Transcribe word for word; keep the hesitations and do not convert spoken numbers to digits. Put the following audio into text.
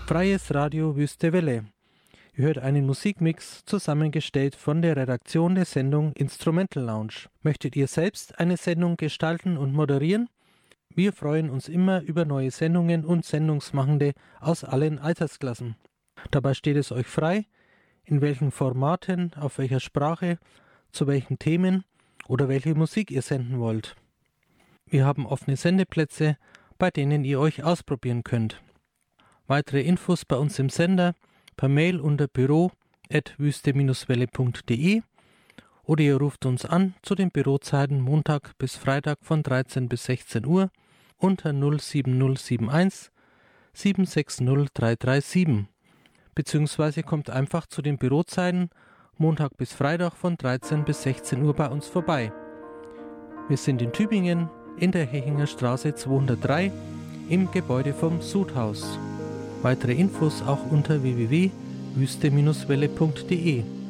Freies Radio Wüste Welle. Ihr hört einen Musikmix, zusammengestellt von der Redaktion der Sendung Instrumental Lounge. Möchtet ihr selbst eine Sendung gestalten und moderieren? Wir freuen uns immer über neue Sendungen und Sendungsmachende aus allen Altersklassen. Dabei steht es euch frei, in welchen Formaten, auf welcher Sprache, zu welchen Themen oder welche Musik ihr senden wollt. Wir haben offene Sendeplätze, bei denen ihr euch ausprobieren könnt. Weitere Infos bei uns im Sender per Mail unter büro at wüste welle punkt de oder ihr ruft uns an zu den Bürozeiten Montag bis Freitag von dreizehn bis sechzehn Uhr unter null sieben null sieben eins sieben sechs null drei drei sieben, beziehungsweise kommt einfach zu den Bürozeiten Montag bis Freitag von dreizehn bis sechzehn Uhr bei uns vorbei. Wir sind in Tübingen in der Hechinger Straße zweihundertdrei im Gebäude vom Sudhaus. Weitere Infos auch unter w w w punkt wüste welle punkt de.